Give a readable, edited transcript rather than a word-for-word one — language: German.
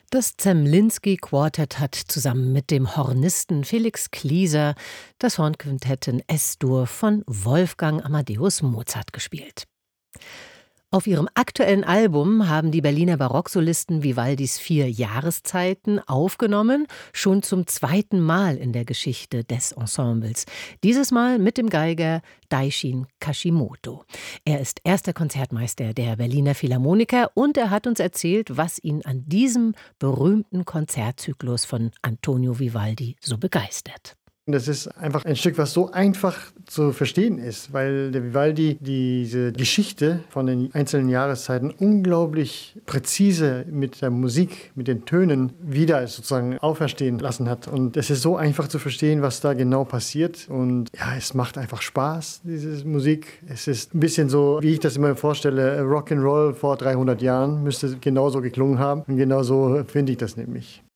Das Zemlinsky-Quartett hat zusammen mit dem Hornisten Felix Klieser das Hornquintett in S-Dur von Wolfgang Amadeus Mozart gespielt. Auf ihrem aktuellen Album haben die Berliner Barocksolisten Vivaldis 4 Jahreszeiten aufgenommen, schon zum 2. Mal in der Geschichte des Ensembles. Dieses Mal mit dem Geiger Daishin Kashimoto. Er ist erster Konzertmeister der Berliner Philharmoniker und er hat uns erzählt, was ihn an diesem berühmten Konzertzyklus von Antonio Vivaldi so begeistert. Das ist einfach ein Stück, was so einfach zu verstehen ist, weil der Vivaldi diese Geschichte von den einzelnen Jahreszeiten unglaublich präzise mit der Musik, mit den Tönen wieder sozusagen auferstehen lassen hat. Und es ist so einfach zu verstehen, was da genau passiert. Und ja, es macht einfach Spaß, diese Musik. Es ist ein bisschen so, wie ich das immer vorstelle, Rock'n'Roll vor 300 Jahren müsste genauso geklungen haben. Und genauso finde ich das nämlich.